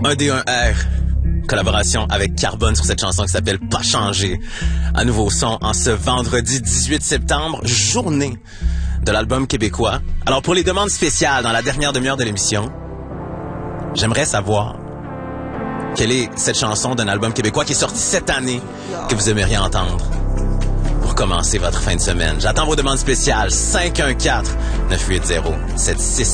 1D1R, collaboration avec Carbone sur cette chanson qui s'appelle Pas changer. Un nouveau son en ce vendredi 18 septembre, journée de l'album québécois. Alors pour les demandes spéciales dans la dernière demi-heure de l'émission, j'aimerais savoir quelle est cette chanson d'un album québécois qui est sorti cette année que vous aimeriez entendre pour commencer votre fin de semaine. J'attends vos demandes spéciales. 514-980-76